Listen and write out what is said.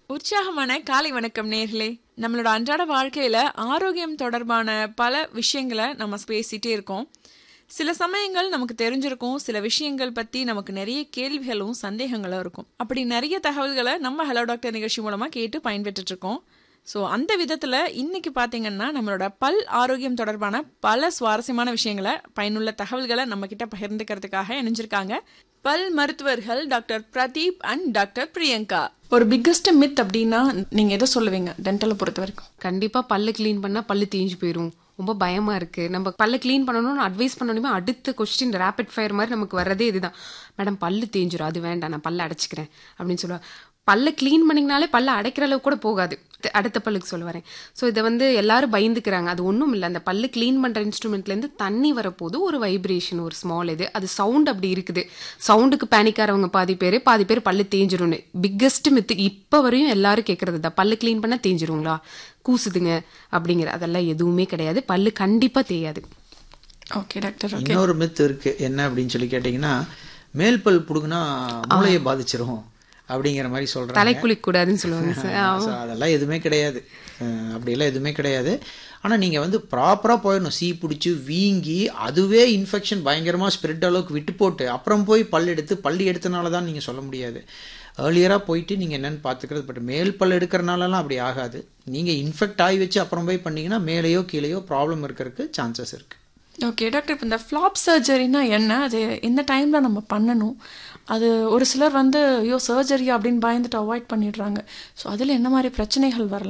உற்சாகமான காலை வணக்கம் நேர்களே. நம்மளோட அன்றாட வாழ்க்கையில ஆரோக்கியம் தொடர்பான பல விஷயங்களை நம்ம பேசிட்டே இருக்கோம். சில சமயங்கள் நமக்கு தெரிஞ்சிருக்கும், சில விஷயங்கள் பத்தி நமக்கு நிறைய கேள்விகளும் சந்தேகங்களும் இருக்கும். அப்படி நிறைய தகவல்களை நம்ம ஹலோ டாக்டர் நிகழ்ச்சி மூலமா கேட்டு பயன்பெற்றுட்டு இருக்கோம். ஸோ அந்த விதத்துல இன்னைக்கு பாத்தீங்கன்னா நம்மளோட பல் ஆரோக்கியம் தொடர்பான பல சுவாரஸ்யமான விஷயங்களை, பயனுள்ள தகவல்களை நம்ம கிட்ட பகிர்ந்துக்கிறதுக்காக இணைஞ்சிருக்காங்க பல் மருத்துவர்கள் doctor Pradeep and doctor Priyanka. ஒரு பிக்கஸ்ட் மித் அப்படின்னா நீங்க எதை சொல்லுவீங்க டென்டலை பொறுத்த வரைக்கும்? கண்டிப்பா பல்லு கிளீன் பண்ணா பல்லு தேஞ்சு போயிடும், ரொம்ப பயமா இருக்கு. நம்ம பல்ல கிளீன் பண்ணணும்னு அட்வைஸ் பண்ணணுமே, அடுத்த கொஸ்டின் ரேபிட் ஃபயர் மாதிரி நமக்கு வர்றதே இதுதான். மேடம் பல்லு தேஞ்சிரும், அது வேண்டாம், நான் பல்ல அடைச்சிக்கிறேன் அப்படின்னு சொல்லுவா. பல்ல கிளீன் பண்ணிங்கனாலே பல்ல அடைக்கிற அளவுக்கு கூட போகாது. அடுத்த பல்லுக்கு சொல்ல வரேன். ஸோ இதை எல்லாரும் பயந்துக்கிறாங்க. அது ஒன்றும் இல்லை. அந்த பல்லு கிளீன் பண்ணுற இன்ஸ்ட்ருமெண்ட்லேருந்து தண்ணி வரப்போது ஒரு வைப்ரேஷன், ஒரு ஸ்மால் அது சவுண்ட் அப்படி இருக்குது. சவுண்டுக்கு பேனிக்காரவங்க பாதி பேர் பல்லு தேஞ்சிரும்னு. பிக்கஸ்ட் மித்து இப்போ வரையும் எல்லாரும் கேட்கறது தான், பல்லு கிளீன் பண்ணால் தேஞ்சிருங்களா, கூசுதுங்க அப்படிங்கிற. அதெல்லாம் எதுவுமே கிடையாது, பல்லு கண்டிப்பாக தேயாது. Okay doctor. இன்னொரு மித்து இருக்கு, என்ன அப்படின்னு சொல்லி கேட்டிங்கன்னா, மேல் பல் புடுங்கினா மூளையை பாதிச்சிரும் அப்படிங்கிற மாதிரி சொல்றாங்க. தலை குளிக்கூடாதுன்னு சொல்லுவாங்க சார். அதெல்லாம் எதுவுமே கிடையாது, அப்படியெல்லாம் எதுவுமே கிடையாது. ஆனால் நீங்கள் ப்ராப்பராக போயிடணும். சீ பிடிச்சி வீங்கி அதுவே இன்ஃபெக்ஷன் பயங்கரமாக ஸ்ப்ரெட் அளவுக்கு விட்டு போட்டு அப்புறம் போய் பல்லு எடுத்தனால தான் நீங்கள் சொல்ல முடியாது. ஏர்லியராக போயிட்டு நீங்கள் என்னென்னு பார்த்துக்கிறது. பட் மேல் பல் எடுக்கிறனாலலாம் அப்படி ஆகாது. நீங்கள் இன்ஃபெக்ட் ஆகி வச்சு அப்புறம் போய் பண்ணிங்கன்னா மேலேயோ கீழேயோ ப்ராப்ளம் இருக்கிறதுக்கு சான்சஸ் இருக்குது. ஓகே டாக்டர், இப்போ இந்த ஃப்ளாப் சர்ஜரினா என்ன, அது எந்த டைமில் நம்ம பண்ணணும்? அது ஒரு சிலர் ஐயோ சர்ஜரி அப்படின்னு பயந்துட்டு அவாய்ட் பண்ணிடுறாங்க. ஸோ அதில் என்ன மாதிரி பிரச்சனைகள் வரலாம்?